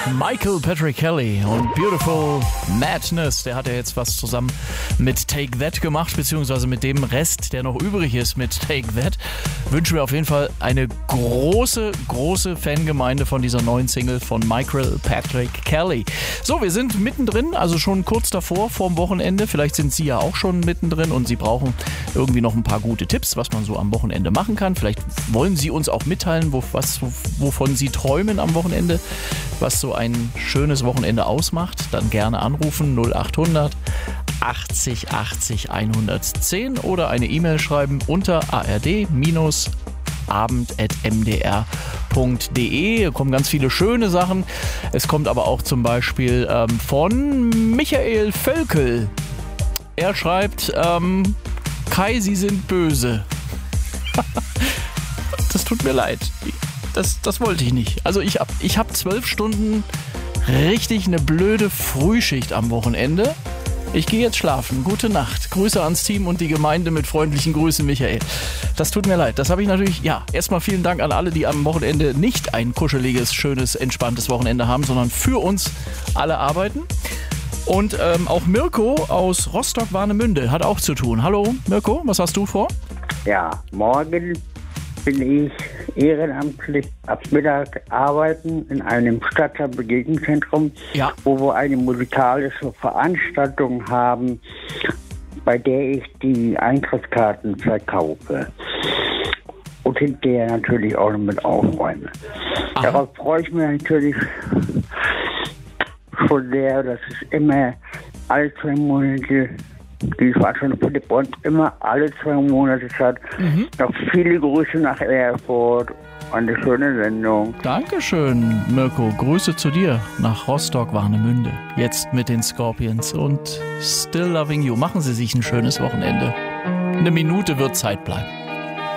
Michael Patrick Kelly und Beautiful Madness. Der hat ja jetzt was zusammen mit Take That gemacht, beziehungsweise mit dem Rest, der noch übrig ist mit Take That. Wünschen wir auf jeden Fall eine große Fangemeinde von dieser neuen Single von Michael Patrick Kelly. So, wir sind mittendrin, also schon kurz davor, vorm Wochenende. Vielleicht sind Sie ja auch schon mittendrin und Sie brauchen irgendwie noch ein paar gute Tipps, was man so am Wochenende machen kann. Vielleicht wollen Sie uns auch mitteilen, wovon Sie träumen am Wochenende, was so ein schönes Wochenende ausmacht. Dann gerne anrufen 0800 80 80 110 oder eine E-Mail schreiben unter ard-abend@mdr.de. Hier kommen ganz viele schöne Sachen. Es kommt aber auch zum Beispiel von Michael Völkel. Er schreibt, Kai, Sie sind böse. Das tut mir leid. Das wollte ich nicht. Also ich hab 12 Stunden richtig eine blöde Frühschicht am Wochenende. Ich gehe jetzt schlafen. Gute Nacht. Grüße ans Team und die Gemeinde mit freundlichen Grüßen, Michael. Das tut mir leid. Das habe ich natürlich, erstmal vielen Dank an alle, die am Wochenende nicht ein kuscheliges, schönes, entspanntes Wochenende haben, sondern für uns alle arbeiten. Und auch Mirko aus Rostock-Warnemünde hat auch zu tun. Hallo Mirko, was hast du vor? Ja, morgen bin ich ehrenamtlich ab Mittag arbeiten in einem Stadtteilbegegnungszentrum, wo wir eine musikalische Veranstaltung haben, bei der ich die Eintrittskarten verkaufe. Und hinterher natürlich auch noch mit aufräume. Aha. Darauf freue ich mich natürlich schon sehr. Das ist immer alle 2 Monate. Die Veranstaltung findet bei uns immer alle 2 Monate statt. Noch viele Grüße nach Erfurt. Eine schöne Sendung. Dankeschön, Mirko. Grüße zu dir nach Rostock-Warnemünde. Jetzt mit den Scorpions und Still Loving You. Machen Sie sich ein schönes Wochenende. 1 Minute wird Zeit bleiben.